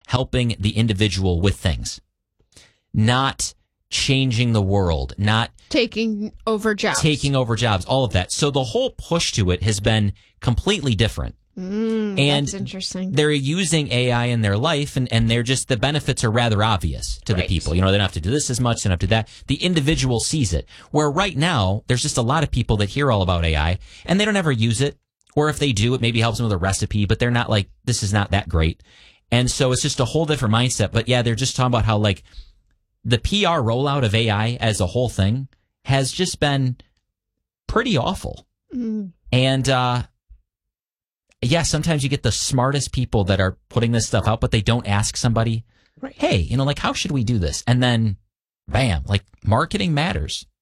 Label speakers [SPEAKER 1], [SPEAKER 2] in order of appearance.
[SPEAKER 1] helping the individual with things, not changing the world, not
[SPEAKER 2] taking over jobs,
[SPEAKER 1] all of that. So the whole push to it has been completely different.
[SPEAKER 2] And that's interesting.
[SPEAKER 1] They're using AI in their life, and they're just, the benefits are rather obvious to the people. You know, they don't have to do this as much, they don't have to do that. The individual sees it. Where right now, there's just a lot of people that hear all about AI, and they don't ever use it. Or if they do, it maybe helps them with a recipe, but they're not like, this is not that great. And so it's just a whole different mindset. But yeah, they're just talking about how like the PR rollout of AI as a whole thing has just been pretty awful. And, yeah, sometimes you get the smartest people that are putting this stuff out, but they don't ask somebody, hey, you know, like, how should we do this? And then, bam, like, marketing matters.